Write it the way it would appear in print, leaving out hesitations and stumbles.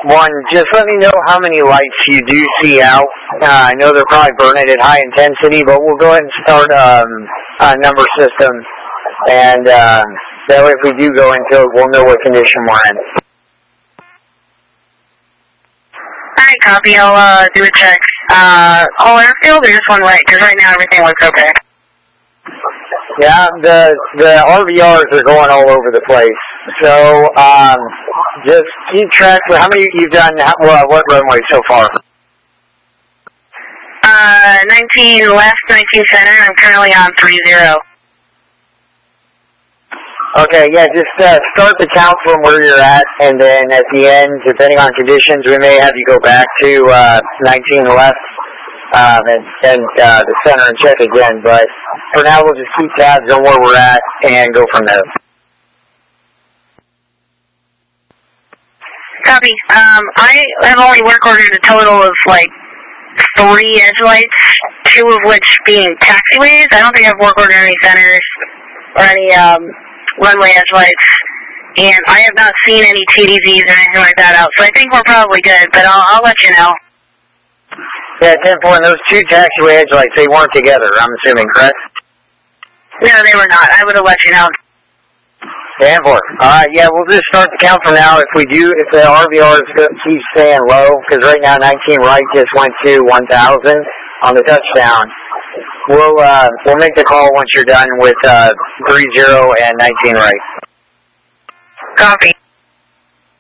one, just let me know how many lights you do see out. I know they're probably burning at high intensity, but we'll go ahead and start a number system. And that way if we do go into it, we'll know what condition we're in. Alright, copy. I'll do a check. Whole airfield or just one light? Because right now everything looks okay. Yeah, the RVRs are going all over the place. So just keep track of how many you've done, what runway so far? 19 left, 19 center. I'm currently on 30. Okay, yeah, just start the count from where you're at, and then at the end, depending on conditions, we may have you go back to 19 left and the center and check again. But for now, we'll just keep tabs on where we're at and go from there. Copy. I have only work ordered a total of like 3 edge lights, 2 of which being taxiways. I don't think I've work ordered any centers or any runway edge lights, and I have not seen any TDVs or anything like that out, so I think we're probably good, but I'll let you know. Yeah, 10-4, and those 2 taxiway edge lights, they weren't together, I'm assuming, correct? No, they were not. I would have let you know. 10-4. Alright, yeah, we'll just start the count from now. If the RVRs keep staying low, because right now 19 right just went to 1,000 on the touchdown. We'll make the call once you're done with 30 and 19 right. Copy.